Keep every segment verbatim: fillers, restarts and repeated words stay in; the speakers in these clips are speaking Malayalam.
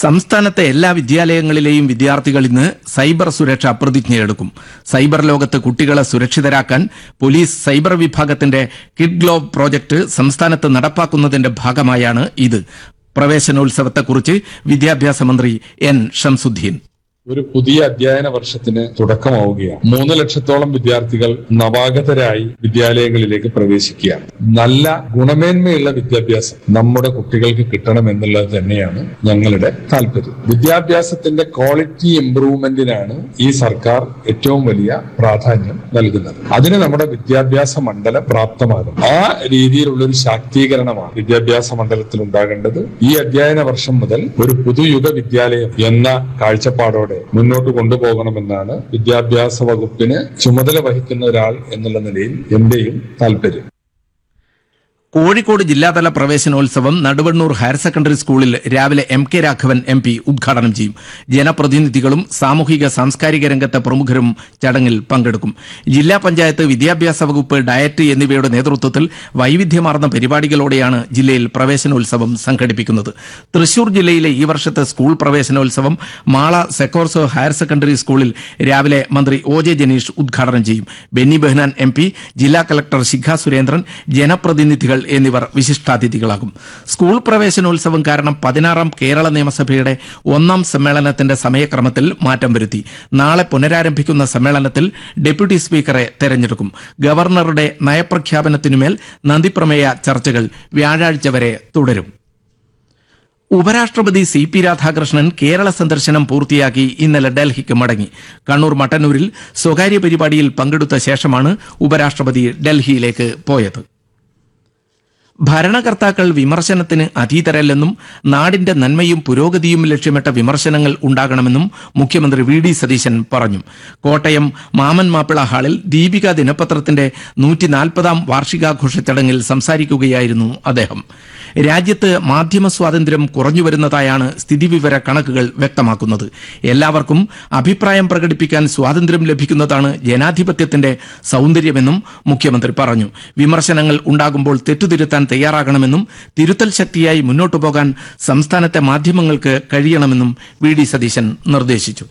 സംസ്ഥാനത്തെ എല്ലാ വിദ്യാലയങ്ങളിലെയും വിദ്യാർത്ഥികൾ ഇന്ന് സൈബർ സുരക്ഷാ പ്രതിജ്ഞയെടുക്കും. സൈബർ ലോകത്ത് കുട്ടികളെ സുരക്ഷിതരാക്കാൻ പോലീസ് സൈബർ വിഭാഗത്തിന്റെ കിഡ് ഗ്ലോവ് പ്രോജക്ട് സംസ്ഥാനത്ത് നടപ്പാക്കുന്നതിന്റെ ഭാഗമായാണ് ഇത്. പ്രവേശനോത്സവത്തെക്കുറിച്ച് വിദ്യാഭ്യാസ മന്ത്രി എൻ ഷംസുദ്ദീൻ. ഒരു പുതിയ അധ്യയന വർഷത്തിന് തുടക്കമാവുകയാണ്. മൂന്ന് ലക്ഷത്തോളം വിദ്യാർത്ഥികൾ നവാഗതരായി വിദ്യാലയങ്ങളിലേക്ക് പ്രവേശിക്കുകയാണ്. നല്ല ഗുണമേന്മയുള്ള വിദ്യാഭ്യാസം നമ്മുടെ കുട്ടികൾക്ക് കിട്ടണം എന്നുള്ളത് തന്നെയാണ് ഞങ്ങളുടെ താല്പര്യം. വിദ്യാഭ്യാസത്തിന്റെ ക്വാളിറ്റി ഇംപ്രൂവ്മെന്റിനാണ് ഈ സർക്കാർ ഏറ്റവും വലിയ പ്രാധാന്യം നൽകുന്നത്. അതിന് നമ്മുടെ വിദ്യാഭ്യാസ മണ്ഡലം പ്രാപ്തമാകും. ആ രീതിയിലുള്ള ഒരു ശാക്തീകരണമാണ് വിദ്യാഭ്യാസ മണ്ഡലത്തിൽ ഉണ്ടാകേണ്ടത്. ഈ അധ്യയന വർഷം മുതൽ ഒരു പുതുയുഗ വിദ്യാലയം എന്ന കാഴ്ചപ്പാടോടെ മുന്നോട്ട് കൊണ്ടുപോകണമെന്നാണ് വിദ്യാഭ്യാസ വകുപ്പിന് ചുമതല വഹിക്കുന്ന ഒരാൾ എന്നുള്ള നിലയിൽ എന്റെയും താല്പര്യം. കോഴിക്കോട് ജില്ലാതല പ്രവേശനോത്സവം നടുവണ്ണൂർ ഹയർ സെക്കൻഡറി സ്കൂളിൽ രാവിലെ M K Raghavan M P ഉദ്ഘാടനം ചെയ്യും. ജനപ്രതിനിധികളും സാമൂഹിക സാംസ്കാരിക രംഗത്തെ പ്രമുഖരും ചടങ്ങിൽ പങ്കെടുക്കും. ജില്ലാ പഞ്ചായത്ത്, വിദ്യാഭ്യാസ വകുപ്പ്, ഡയറ്റ് എന്നിവയുടെ നേതൃത്വത്തിൽ വൈവിധ്യമാർന്ന പരിപാടികളോടെയാണ് ജില്ലയിൽ പ്രവേശനോത്സവം സംഘടിപ്പിക്കുന്നത്. തൃശൂർ ജില്ലയിലെ ഈ വർഷത്തെ സ്കൂൾ പ്രവേശനോത്സവം മാള സെക്കോർസോ ഹയർ സെക്കൻഡറി സ്കൂളിൽ രാവിലെ മന്ത്രി ഒ ജെ ജനീഷ് ഉദ്ഘാടനം ചെയ്യും. ബെന്നി ബെഹ്നാൻ എം പി, ജില്ലാ കളക്ടർ ശിഖ സുരേന്ദ്രൻ, ജനപ്രതിനിധികൾ എന്നിവർ വിശിഷ്ടാതിഥികളാകും. സ്കൂൾ പ്രവേശനോത്സവം കാരണം പതിനാറാം കേരള നിയമസഭയുടെ ഒന്നാം സമ്മേളനത്തിന്റെ സമയക്രമത്തിൽ മാറ്റം വരുത്തി. നാളെ പുനരാരംഭിക്കുന്ന സമ്മേളനത്തിൽ ഡെപ്യൂട്ടി സ്പീക്കറെ തെരഞ്ഞെടുക്കും. ഗവർണറുടെ നയപ്രഖ്യാപനത്തിനുമേൽ നന്ദിപ്രമേയ ചർച്ചകൾ വ്യാഴാഴ്ച വരെ തുടരും. ഉപരാഷ്ട്രപതി സി പി രാധാകൃഷ്ണൻ കേരള സന്ദർശനം പൂർത്തിയാക്കി ഇന്നലെ ഡൽഹിക്ക് മടങ്ങി. കണ്ണൂർ മട്ടന്നൂരിൽ സ്വകാര്യ പരിപാടിയിൽ പങ്കെടുത്ത ശേഷമാണ് ഉപരാഷ്ട്രപതി ഡൽഹിയിലേക്ക് പോയത്. ഭരണകർത്താക്കൾ വിമർശനത്തിന് അതീതരല്ലെന്നും നാടിന്റെ നന്മയും പുരോഗതിയും ലക്ഷ്യമിട്ട വിമർശനങ്ങൾ ഉണ്ടാകണമെന്നും മുഖ്യമന്ത്രി വി ഡി സതീശൻ പറഞ്ഞു. കോട്ടയം മാമൻ മാപ്പിള ഹാളിൽ ദീപിക ദിനപത്രത്തിന്റെ നൂറ്റി നാൽപ്പതാം വാർഷികാഘോഷ ചടങ്ങിൽ സംസാരിക്കുകയായിരുന്നു അദ്ദേഹം. രാജ്യത്ത് മാധ്യമ സ്വാതന്ത്ര്യം കുറഞ്ഞുവരുന്നതായാണ് സ്ഥിതിവിവര കണക്കുകൾ വ്യക്തമാക്കുന്നത്. എല്ലാവർക്കും അഭിപ്രായം പ്രകടിപ്പിക്കാൻ സ്വാതന്ത്ര്യം ലഭിക്കുന്നതാണ് ജനാധിപത്യത്തിന്റെ സൗന്ദര്യമെന്നും മുഖ്യമന്ത്രി പറഞ്ഞു. വിമർശനങ്ങൾ ഉണ്ടാകുമ്പോൾ തെറ്റുതിരുത്താൻ തയ്യാറാകണമെന്നും തിരുത്തൽ ശക്തിയായി മുന്നോട്ടു പോകാൻ സംസ്ഥാനത്തെ മാധ്യമങ്ങൾക്ക് കഴിയണമെന്നും വി ഡി സതീശൻ നിർദ്ദേശിച്ചു.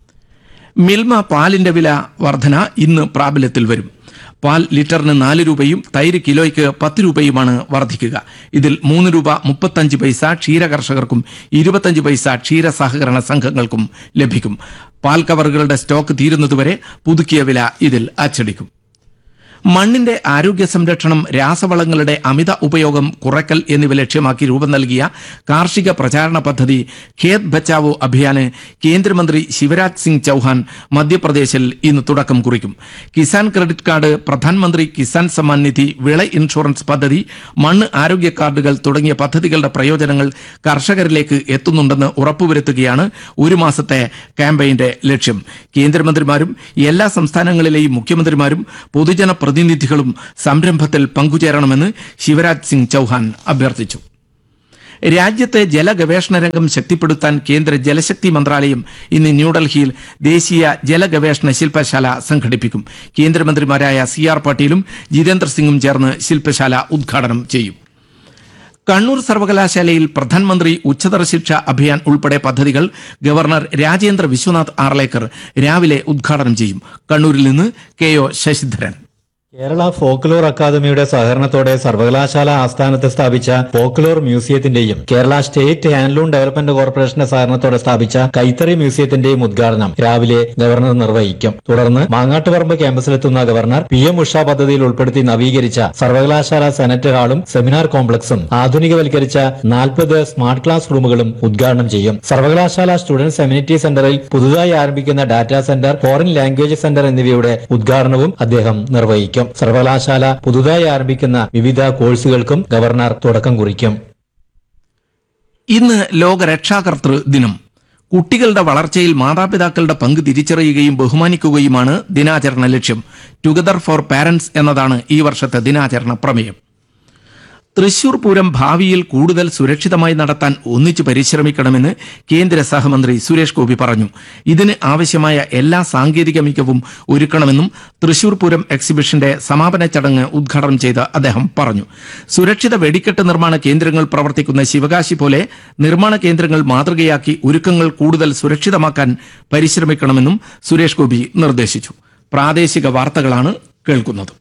മിൽമ പാലിന്റെ വില വർധന ഇന്ന് പ്രാബല്യത്തിൽ വരും. പാൽ ലിറ്ററിന് നാല് രൂപയും തൈര് കിലോയ്ക്ക് പത്ത് രൂപയുമാണ് വർദ്ധിക്കുക. ഇതിൽ മൂന്ന് രൂപ മുപ്പത്തഞ്ച് പൈസ ക്ഷീര കർഷകർക്കും ഇരുപത്തഞ്ച് പൈസ ക്ഷീര സഹകരണ സംഘങ്ങൾക്കും ലഭിക്കും. പാൽ കവറുകളുടെ സ്റ്റോക്ക് തീരുന്നതുവരെ പുതുക്കിയ വില ഇതിൽ അച്ചടിക്കും. മണ്ണിന്റെ ആരോഗ്യ സംരക്ഷണം, രാസവളങ്ങളുടെ അമിത ഉപയോഗം കുറയ്ക്കൽ എന്നിവ ലക്ഷ്യമാക്കി രൂപം നൽകിയ കാർഷിക പ്രചാരണ പദ്ധതി ഖേത് ബച്ചാവോ അഭിയാന് കേന്ദ്രമന്ത്രി ശിവരാജ് സിംഗ് ചൌഹാൻ മധ്യപ്രദേശിൽ ഇന്ന് തുടക്കം കുറിക്കും. കിസാൻ ക്രെഡിറ്റ് കാർഡ്, പ്രധാനമന്ത്രി കിസാൻ സമ്മാൻ നിധി, വിള ഇൻഷുറൻസ് പദ്ധതി, മണ്ണ് ആരോഗ്യ കാർഡുകൾ തുടങ്ങിയ പദ്ധതികളുടെ പ്രയോജനങ്ങൾ കർഷകരിലേക്ക് എത്തുന്നുണ്ടെന്ന് ഉറപ്പുവരുത്തുകയാണ് ഒരു മാസത്തെ ക്യാമ്പയിന്റെ ലക്ഷ്യം. കേന്ദ്രമന്ത്രിമാരും എല്ലാ സംസ്ഥാനങ്ങളിലെയും മുഖ്യമന്ത്രിമാരും പൊതുജന പ്രതിനിധികളും സംരംഭത്തിൽ പങ്കുചേരണമെന്ന് ശിവരാജ് സിംഗ് ചൌഹാൻ അഭ്യർത്ഥിച്ചു. രാജ്യത്തെ ജലഗവേഷണ രംഗം ശക്തിപ്പെടുത്താൻ കേന്ദ്ര ജലശക്തി മന്ത്രാലയം ഇന്ന് ന്യൂഡൽഹിയിൽ ദേശീയ ജലഗവേഷണ ശില്പശാല സംഘടിപ്പിക്കും. കേന്ദ്രമന്ത്രിമാരായ സി ആർ പാട്ടീലും ജിതേന്ദ്ര സിംഗും ചേർന്ന് ശില്പശാല ഉദ്ഘാടനം ചെയ്യും. കണ്ണൂർ സർവകലാശാലയിൽ പ്രധാനമന്ത്രി ഉച്ചതല ശിക്ഷ അഭിയാൻ ഉൾപ്പെടെ പദ്ധതികൾ ഗവർണർ രാജേന്ദ്ര വിശ്വനാഥ് ആർലേക്കർ രാവിലെ ഉദ്ഘാടനം ചെയ്യും. കണ്ണൂരിൽ നിന്ന് K O Sasidharan. Kerala folklore അക്കാദമിയുടെ സഹകരണത്തോടെ സർവകലാശാല ആസ്ഥാനത്ത് സ്ഥാപിച്ച folklore മ്യൂസിയത്തിന്റെയും Kerala state handloom development കോർപ്പറേഷന്റെ സഹകരണത്തോടെ സ്ഥാപിച്ച കൈത്തറി മ്യൂസിയത്തിന്റെയും ഉദ്ഘാടനം രാവിലെ ഗവർണർ നിർവഹിക്കും. തുടർന്ന് Mangattuparamba ക്യാമ്പസിലെത്തുന്ന governor P M Usha പദ്ധതിയിൽ ഉൾപ്പെടുത്തി നവീകരിച്ച സർവകലാശാല സെനറ്റ് ഹാളും സെമിനാർ കോംപ്ലക്സും ആധുനികവൽക്കരിച്ച നാൽപ്പത് സ്മാർട്ട് ക്ലാസ് റൂമുകളും ഉദ്ഘാടനം ചെയ്യും. സർവകലാശാല സ്റ്റുഡന്റ്സ് എമ്യൂണിറ്റി സെന്ററിൽ പുതുതായി ആരംഭിക്കുന്ന data centre, foreign language centre എന്നിവയുടെ ഉദ്ഘാടനവും അദ്ദേഹം നിർവഹിക്കും. സർവകലാശാല പുതുതായി ആരംഭിക്കുന്ന വിവിധ കോഴ്സുകൾക്കും ഗവർണർ തുടക്കം കുറിക്കും. ഇന്ന് ലോക രക്ഷാകർതൃ ദിനം. കുട്ടികളുടെ വളർച്ചയിൽ മാതാപിതാക്കളുടെ പങ്ക് തിരിച്ചറിയുകയും ബഹുമാനിക്കുകയുമാണ് ദിനാചരണ ലക്ഷ്യം. ടുഗദർ ഫോർ പാരന്റ്സ് എന്നതാണ് ഈ വർഷത്തെ ദിനാചരണ പ്രമേയം. തൃശൂർ പൂരം ഭാവിയിൽ കൂടുതൽ സുരക്ഷിതമായി നടത്താൻ ഒന്നിച്ചു പരിശ്രമിക്കണമെന്ന് കേന്ദ്ര സഹമന്ത്രി സുരേഷ് ഗോപി പറഞ്ഞു. ഇതിന് ആവശ്യമായ എല്ലാ സാങ്കേതിക മികവും ഒരുക്കണമെന്നും തൃശൂർ പൂരം എക്സിബിഷന്റെ സമാപന ചടങ്ങ് ഉദ്ഘാടനം ചെയ്ത് അദ്ദേഹം പറഞ്ഞു. സുരക്ഷിത വെടിക്കെട്ട് നിർമ്മാണ കേന്ദ്രങ്ങൾ പ്രവർത്തിക്കുന്ന ശിവകാശി പോലെ നിർമ്മാണ കേന്ദ്രങ്ങൾ മാതൃകയാക്കി ഒരുക്കങ്ങൾ കൂടുതൽ സുരക്ഷിതമാക്കാൻ പരിശ്രമിക്കണമെന്നും സുരേഷ് ഗോപി നിർദ്ദേശിച്ചു. പ്രാദേശിക വാർത്തകളാണ് കേൾക്കുന്നത്.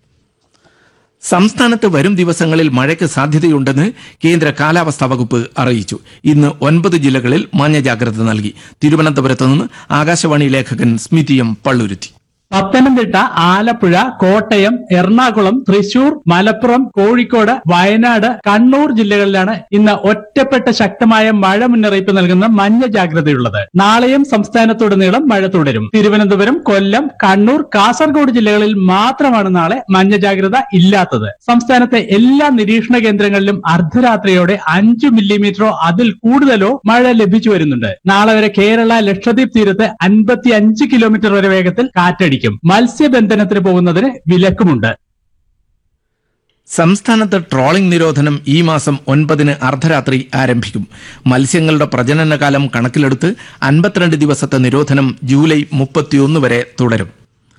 സംസ്ഥാനത്ത് വരും ദിവസങ്ങളിൽ മഴയ്ക്ക് സാധ്യതയുണ്ടെന്ന് കേന്ദ്ര കാലാവസ്ഥാ വകുപ്പ് അറിയിച്ചു. ഇന്ന് ഒൻപത് ജില്ലകളിൽ മഞ്ഞ ജാഗ്രത നൽകി. തിരുവനന്തപുരത്ത് നിന്ന് ആകാശവാണി ലേഖകൻ സ്മിതി എം പള്ളുരുത്തി. പത്തനംതിട്ട, ആലപ്പുഴ, കോട്ടയം, എറണാകുളം, തൃശൂർ, മലപ്പുറം, കോഴിക്കോട്, വയനാട്, കണ്ണൂർ ജില്ലകളിലാണ് ഇന്ന് ഒറ്റപ്പെട്ട ശക്തമായ മഴ മുന്നറിയിപ്പ് നൽകുന്ന മഞ്ഞ ജാഗ്രതയുള്ളത്. നാളെയും സംസ്ഥാനത്തുടനീളം മഴ തുടരും. തിരുവനന്തപുരം, കൊല്ലം, കണ്ണൂർ, കാസർഗോഡ് ജില്ലകളിൽ മാത്രമാണ് നാളെ മഞ്ഞ ജാഗ്രത ഇല്ലാത്തത്. സംസ്ഥാനത്തെ എല്ലാ നിരീക്ഷണ കേന്ദ്രങ്ങളിലും അർദ്ധരാത്രിയോടെ അഞ്ചു മില്ലിമീറ്ററോ അതിൽ കൂടുതലോ മഴ ലഭിച്ചു വരുന്നുണ്ട്. നാളെ വരെ കേരള, ലക്ഷദ്വീപ് തീരത്ത് അൻപത്തി അഞ്ച് കിലോമീറ്റർ വരെ വേഗത്തിൽ കാറ്റടിക്കും. മത്സ്യബന്ധനത്തിന് പോകുന്നതിന് വിലക്കുമുണ്ട്. സംസ്ഥാനത്ത് ട്രോളിംഗ് നിരോധനം ഈ മാസം ഒൻപതിന് അർദ്ധരാത്രി ആരംഭിക്കും. മത്സ്യങ്ങളുടെ പ്രജനനകാലം കണക്കിലെടുത്ത് അൻപത്തിരണ്ട് ദിവസത്തെ നിരോധനം ജൂലൈ മുപ്പത്തിയൊന്ന് വരെ തുടരും.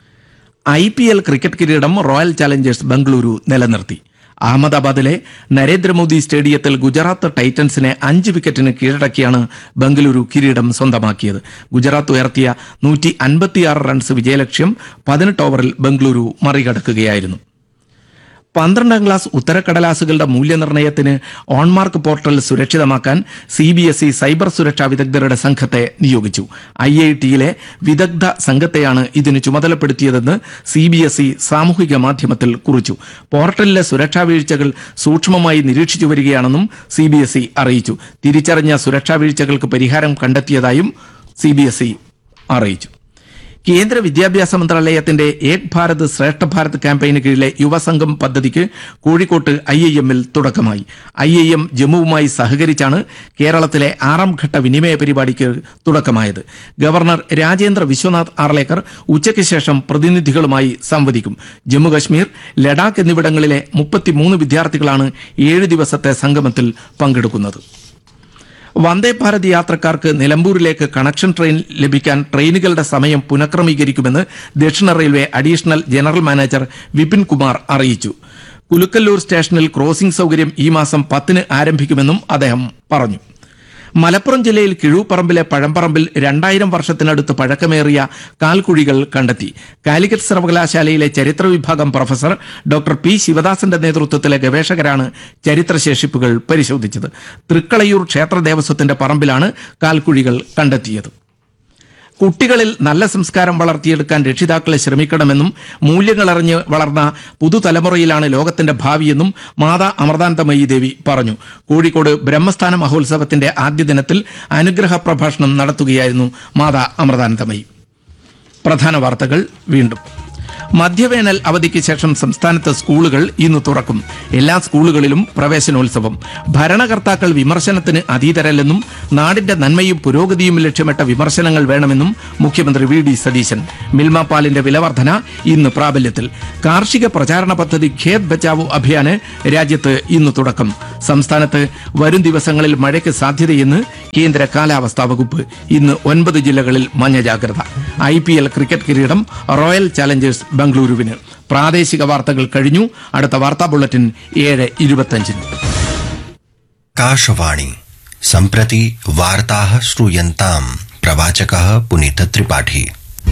ഐ പി എൽ ക്രിക്കറ്റ് കിരീടം റോയൽ ചാലഞ്ചേഴ്സ് ബംഗളൂരു നിലനിർത്തി. അഹമ്മദാബാദിലെ നരേന്ദ്രമോദി സ്റ്റേഡിയത്തിൽ ഗുജറാത്ത് ടൈറ്റൻസിനെ അഞ്ച് വിക്കറ്റിന് കീഴടക്കിയാണ് ബംഗളൂരു കിരീടം സ്വന്തമാക്കിയത്. ഗുജറാത്ത് ഉയർത്തിയ നൂറ്റി അൻപത്തിയാറ് റൺസ് വിജയലക്ഷ്യം പതിനെട്ട് ഓവറിൽ ബംഗളൂരു മറികടക്കുകയായിരുന്നു. പന്ത്രണ്ടാം ക്ലാസ് ഉത്തരക്കടലാസുകളുടെ മൂല്യനിർണ്ണയത്തിന് ഓൺമാർക്ക് പോർട്ടൽ സുരക്ഷിതമാക്കാൻ C B S E cyber സുരക്ഷാ വിദഗ്ധരുടെ സംഘത്തെ നിയോഗിച്ചു. ഐ ഐ ടിയിലെ വിദഗ്ധ സംഘത്തെയാണ് ഇതിന് ചുമതലപ്പെടുത്തിയതെന്ന് സി ബി എസ് ഇ സാമൂഹിക മാധ്യമത്തിൽ കുറിച്ചു. പോർട്ടലിലെ സുരക്ഷാ വീഴ്ചകൾ സൂക്ഷ്മമായി നിരീക്ഷിച്ചു വരികയാണെന്നും സി ബി എസ് ഇ അറിയിച്ചു. തിരിച്ചറിഞ്ഞ സുരക്ഷാ വീഴ്ചകൾക്ക് പരിഹാരം കണ്ടെത്തിയതായും സി ബി എസ് ഇ അറിയിച്ചു. കേന്ദ്ര വിദ്യാഭ്യാസ മന്ത്രാലയത്തിന്റെ ഏക് ഭാരത് ശ്രേഷ്ഠ ഭാരത് ക്യാമ്പയിന് കീഴിലെ യുവസംഘം പദ്ധതിക്ക് കോഴിക്കോട്ട് ഐ ഐ എമ്മിൽ തുടക്കമായി. ഐ ഐ എം ജമ്മുവുമായി സഹകരിച്ചാണ് കേരളത്തിലെ ആറാം ഘട്ട വിനിമയ പരിപാടിക്ക് തുടക്കമായത്. ഗവർണർ രാജേന്ദ്ര വിശ്വനാഥ് ആർലേക്കർ ഉച്ചയ്ക്ക് ശേഷം പ്രതിനിധികളുമായി സംവദിക്കും. ജമ്മുകശ്മീർ, ലഡാക്ക് എന്നിവിടങ്ങളിലെ മുപ്പത്തിമൂന്ന് വിദ്യാർത്ഥികളാണ് ഏഴ് ദിവസത്തെ സംഗമത്തിൽ പങ്കെടുക്കുന്നത്. വന്ദേ ഭാരത് യാത്രക്കാർക്ക് നിലമ്പൂരിലേക്ക് കണക്ഷൻ ട്രെയിൻ ലഭിക്കാൻ ട്രെയിനുകളുടെ സമയം പുനഃക്രമീകരിക്കുമെന്ന് ദക്ഷിണ railway additional general manager Vipin Kumar അറിയിച്ചു. കുലുക്കല്ലൂർ സ്റ്റേഷനിൽ ക്രോസിംഗ് സൗകര്യം ഈ മാസം പത്തിന് ആരംഭിക്കുമെന്നും അദ്ദേഹം പറഞ്ഞു. മലപ്പുറം ജില്ലയിൽ കിഴൂപ്പറമ്പിലെ പഴമ്പറമ്പിൽ രണ്ടായിരം വർഷത്തിനടുത്ത് പഴക്കമേറിയ കാൽക്കുഴികൾ കണ്ടെത്തി. കാലിക്കറ്റ് സർവകലാശാലയിലെ ചരിത്ര വിഭാഗം പ്രൊഫസർ ഡോക്ടർ പി ശിവദാസന്റെ നേതൃത്വത്തിലെ ഗവേഷകരാണ് ചരിത്രശേഷിപ്പുകൾ പരിശോധിച്ചത്. തൃക്കളയൂർ ക്ഷേത്ര ദേവസ്വത്തിന്റെ പറമ്പിലാണ് കാൽക്കുഴികൾ കണ്ടെത്തിയത്. കുട്ടികളിൽ നല്ല സംസ്കാരം വളർത്തിയെടുക്കാൻ രക്ഷിതാക്കളെ ശ്രമിക്കണമെന്നും മൂല്യങ്ങളറിഞ്ഞ് വളർന്ന പുതുതലമുറയിലാണ് ലോകത്തിന്റെ ഭാവിയെന്നും മാതാ അമൃതാനന്ദമയി ദേവി പറഞ്ഞു. കോഴിക്കോട് ബ്രഹ്മസ്ഥാന മഹോത്സവത്തിന്റെ ആദ്യ ദിനത്തിൽ അനുഗ്രഹ പ്രഭാഷണം നടത്തുകയായിരുന്നു മാതാ അമൃതാനന്ദമയി. പ്രധാന വാർത്തകൾ വീണ്ടും. മധ്യവേനൽ അവധിക്ക് ശേഷം സംസ്ഥാനത്ത് സ്കൂളുകൾ ഇന്ന് തുറക്കും. എല്ലാ സ്കൂളുകളിലും പ്രവേശനോത്സവം. ഭരണകർത്താക്കൾ വിമർശനത്തിന് അതീതരല്ലെന്നും നാടിന്റെ നന്മയും പുരോഗതിയും ലക്ഷ്യമിട്ട വിമർശനങ്ങൾ വേണമെന്നും മുഖ്യമന്ത്രി വി ഡി സതീശൻ. മിൽമ പാലിന്റെ വിലവർധന ഇന്ന് പ്രാബല്യത്തിൽ. കാർഷിക പ്രചാരണ പദ്ധതി ഖേത് ബച്ചാവോ അഭിയാന് രാജ്യത്ത് ഇന്ന് തുടക്കം. സംസ്ഥാനത്ത് വരും ദിവസങ്ങളിൽ മഴയ്ക്ക് സാധ്യതയെന്ന് കേന്ദ്ര കാലാവസ്ഥാ വകുപ്പ്. ഇന്ന് ഒൻപത് ജില്ലകളിൽ മഞ്ഞ ജാഗ്രത. ഐ പി എൽ ക്രിക്കറ്റ് കിരീടം റോയൽ ചാലഞ്ചേഴ്സ് ബംഗളൂരുവിന്. പ്രാദേശിക വാർത്തകൾ കഴിഞ്ഞു. അടുത്ത വാർത്താ ബുള്ളറ്റിൻ ഏഴ് ഇരുപത്തിയഞ്ചിന്. आकाशवाणी सम्प्रति वार्ताः श्रूयन्ताम्. प्रवाचकः पुनीत त्रिपाठी.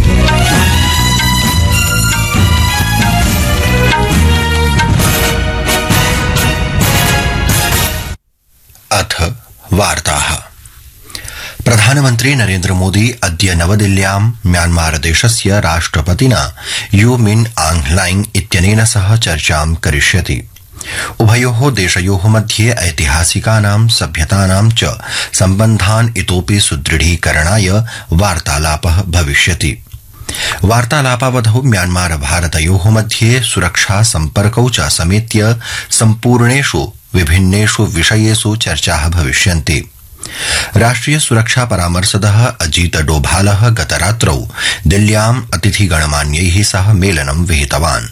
अथ वार्ताः. प्रधानमन्त्री नरेन्द्र मोदी अद्य नवदिल्ल्यां म्यांमार देशस्य राष्ट्रपतिना यू मिन आंग ह्लाइंग इत्यनेन सह चर्चां करिष्यति. उभयोः देशयोः मध्ये ऐतिहासिकानां सभ्यतानां च सम्बन्धान् इतोपि सुदृढीकरणाय वार्तालापः भविष्यति. वार्तालापावधौ म्यांमार भारतयोः मध्ये सुरक्षा सम्पर्कौ च समेत्य सम्पूर्णेषु विभिन्नेषु विषयेषु चर्चाः भविष्यन्ति. राष्ट्रिय सुरक्षा परामर्शदः अजीत डोभालः गतरात्रौ दिल्ल्याम् अतिथिगणमान्यैः सह मेलनं विहितवान्.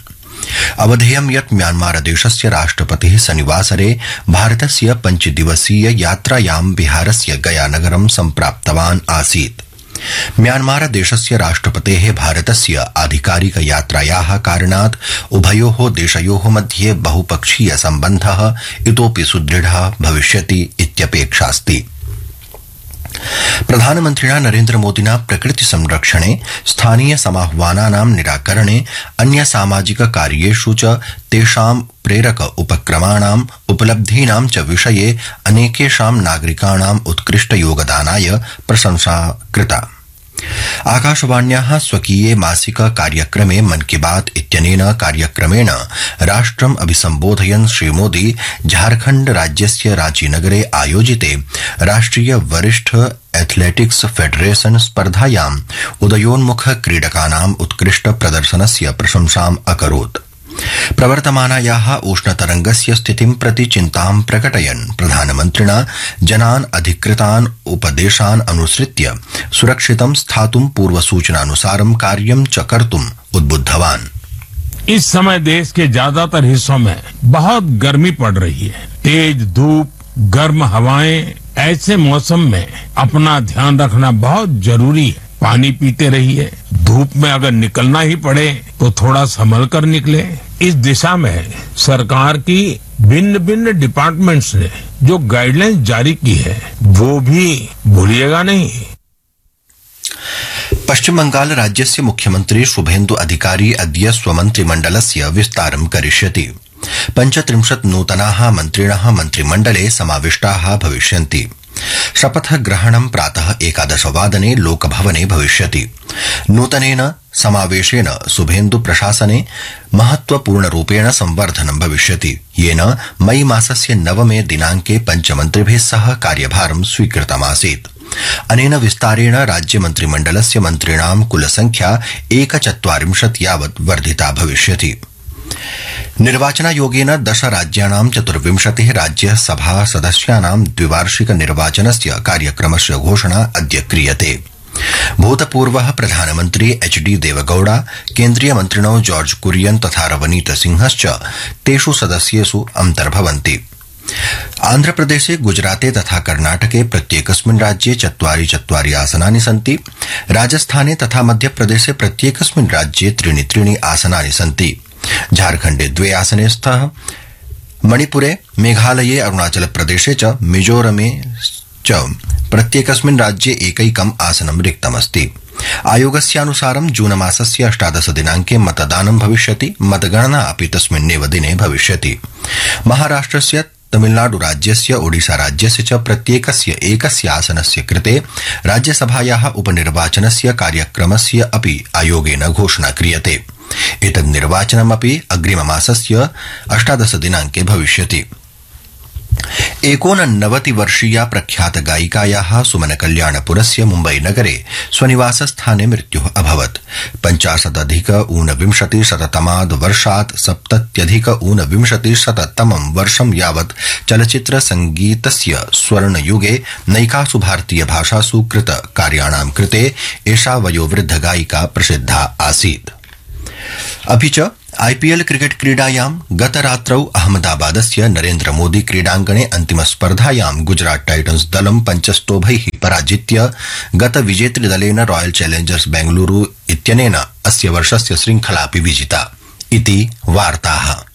अवधेयं यत् म्यांमार देशस्य राष्ट्रपतिः शनिवासरे भारतस्य पञ्चदिवसीय यात्रायां बिहारस्य गया नगरं सम्प्राप्तवान् आसीत्। म्यांमार देशस्य राष्ट्रपतेः भारतस्य आधिकारिक यात्रायाः कारणात् उभयोः देशयोः मध्ये बहुपक्षीय सम्बन्धः इतोपि सुदृढः भविष्यति इत्यपेक्षास्ति। प्रधानमन्त्रिणा नरेन्द्र मोदिना प्रकृति संरक्षणे स्थानीय समाह्वानानां निराकरणे अन्य सामाजिक कार्येषु च तेषां प्रेरक उपक्रमाणां उपलब्धीनां च विषये अनेकेषां नागरिकाणां उत्कृष्ट योगदानाय प्रशंसा कृता। आकाशवाण्याः स्वकीये मासिक कार्यक्रमे मन की बात इत्यनेन कार्यक्रमेण राष्ट्रम् अभिसम्बोधयन् श्रीमोदी झारखण्ड राज्यस्य रांची नगरे आयोजिते राष्ट्रिय वरिष्ठ एथलेटिक्स फेडरेशन स्पर्धायाम् उदयोन्मुख क्रीडकानाम् उत्कृष्ट प्रदर्शनस्य प्रशंसाम् अकरोत्। प्रवर्तमानायाः उष्णतरंगस्य स्थितिं प्रति चिन्तां प्रकटयन् प्रधानमन्त्रिणा जनान् अधिकृतान् उपदेशान् अनुसृत्य सुरक्षितं स्थातुं पूर्वसूचनानुसारं कार्यं च कर्तुम् उद्बुद्धवान्। इस समय देश के ज्यादातर हिस्सों में बहुत गर्मी पड़ रही है। तेज धूप, गर्म हवाएं, ऐसे मौसम में अपना ध्यान रखना बहुत जरूरी है। पानी पीते रहिए। धूप में अगर निकलना ही पड़े तो थोड़ा संभल कर निकले। इस दिशा में सरकार की भिन्न भिन्न डिपार्टमेंट्स ने जो गाइडलाइंस जारी की है वो भी भूलिएगा नहीं। पश्चिम बंगाल राज्यस्य मुख्यमन्त्री शुभेन्दु अधिकारी अद्य स्वमन्त्रिमण्डलस्य विस्तारं करिष्यति। पञ्चत्रिंशत् नूतनाः मन्त्रिणः मन्त्रिमण्डले समाविष्टाः भविष्यन्ति। शपथ ग्रहणं प्रातः एकादशवादने लोकभवने भविष्यति। नूतनेन समावेशेन शुभेन्दु प्रशासने महत्वपूर्णरूपेण संवर्धनं भविष्यति, येन मई मासस्य नवमे दिनांके पञ्चमन्त्रिभिः सह कार्यभारं स्वीकृतमासीत्। अनेन विस्तारेण राज्यमन्त्रिमण्डलस्य मन्त्रिणां कुलसंख्या एकचत्वारिंशत् यावत् वर्धिता भविष्यति। निर्वाचनायोगेन दश राज्याणां चतुर्विंशतिः राज्यसभा सदस्यानां द्विवार्षिक निर्वाचनस्य कार्यक्रमस्य घोषणा अद्य क्रियते। भूतपूर्वः प्रधानमन्त्री एच डी देवगौड़ा, केन्द्रीय मन्त्रिणो जॉर्ज कुरियन तथा रवनीत सिंहश्च तेषु सदस्येषु अन्तर्भवन्ति। आन्ध्रप्रदेशे, गुजराते तथा कर्णाटके प्रत्येकस्मिन् राज्ये चत्वारि चत्वारि आसनानि सन्ति। राजस्थाने तथा मध्यप्रदेशे प्रत्येकस्मिन् राज्ये त्रीणि त्रीणि आसनानि सन्ति। झारखण्डे द्वे आसने स्तः। मणिपुरे, मेघालये, अरुणाचलप्रदेशे च मिजोरमे च प्रत्येकस्मिन् राज्ये एकैकम् आसनं रिक्तमस्ति। आयोगस्यानुसारं जूनमासस्य अष्टादश दिनांके मतदानं भविष्यति। मतगणना अपि तस्मिन्नेव दिने भविष्यति। महाराष्ट्रस्य, तमिलनाडु राज्यस्य, ओडिशा राज्यस्य च प्रत्येकस्य एकस्य आसनस्य कृते राज्यसभायाः उपनिर्वाचनस्य कार्यक्रमस्य अपि आयोगेन घोषणा क्रियते। एतद् निर्वाचनमपि अग्रिममासस्य अष्टादश दिनांके भविष्यति। एकोननवतिवर्षीया प्रख्यात गायिकायाः सुमन कल्याणपुरस्य मुम्बई नगरे स्वनिवासस्थाने मृत्युः अभवत्। पञ्चाशदधिक ऊनविंशतिशततमाद् वर्षात् सप्तत्यधिक ऊनविंशतिशततमं वर्षं यावत् चलच्चित्र संगीतस्य स्वर्णयुगे नैकासु भारतीय भाषासु कृत कार्याणां कृते एषा वयोवृद्ध गायिका प्रसिद्धा आसीत्। अपि च आईपीएल क्रिकेट क्रीडायां गतरात्रौ अहमदाबादस्य नरेन्द्र मोदी क्रीडाङ्गणे अन्तिमस्पर्धायां गुजरात टाइटन्स दलं पञ्चस्तोभैः पराजित्य गतविजेतृदलेन रॉयल चैलेंजर्स बेंगलुरू इत्यनेन अस्य वर्षस्य श्रृंखलापि विजिता इति वार्ताः।